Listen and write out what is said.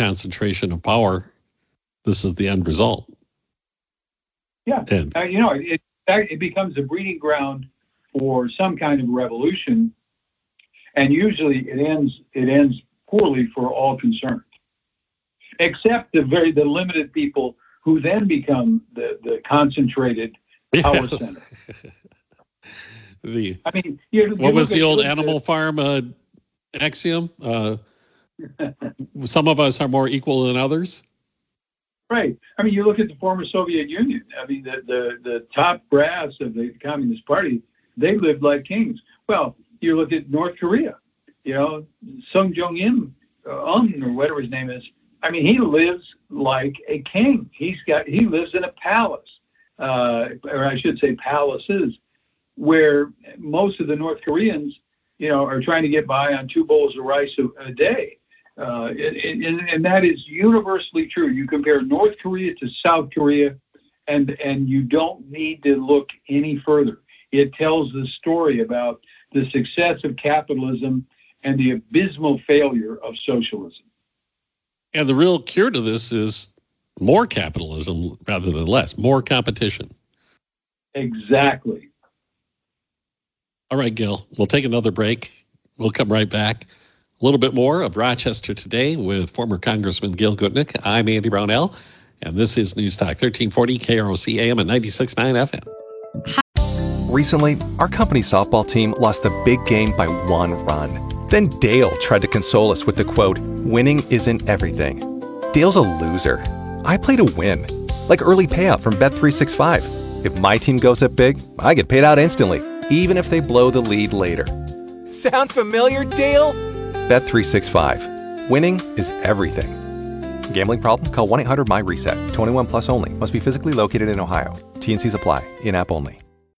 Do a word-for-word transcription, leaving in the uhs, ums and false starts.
concentration of power, this is the end result. Yeah, and, uh, you know, it it becomes a breeding ground for some kind of revolution, and usually it ends it ends poorly for all concerned, except the very the limited people who then become the, the concentrated power yes. center. the I mean, you, you what was the at, old Animal the, Farm uh, axiom? Uh, some of us are more equal than others. Right. I mean, you look at the former Soviet Union. I mean, the, the, the top brass of the Communist Party, they lived like kings. Well, you look at North Korea, you know, Sung Jong-im, uh, Un, or whatever his name is. I mean, he lives like a king. He's got, he lives in a palace, uh, or I should say palaces, where most of the North Koreans, you know, are trying to get by on two bowls of rice a, a day. Uh, and, and, and that is universally true. You compare North Korea to South Korea, and and you don't need to look any further. It tells the story about the success of capitalism and the abysmal failure of socialism. And the real cure to this is more capitalism rather than less, more competition. Exactly. All right, Gil, we'll take another break. We'll come right back. A little bit more of Rochester Today with former Congressman Gil Gutnick. I'm Andy Brownell, and this is News Talk thirteen forty K R O C A M and ninety-six point nine F M. Recently, our company's softball team lost the big game by one run. Then Dale tried to console us with the quote, "Winning isn't everything." Dale's a loser. I play to win. Like early payout from Bet three sixty-five. If my team goes up big, I get paid out instantly, even if they blow the lead later. Sound familiar, Dale? Bet three sixty-five. Winning is everything. Gambling problem? Call one eight hundred M Y RESET. twenty-one plus only. Must be physically located in Ohio. T and C's apply. In-app only.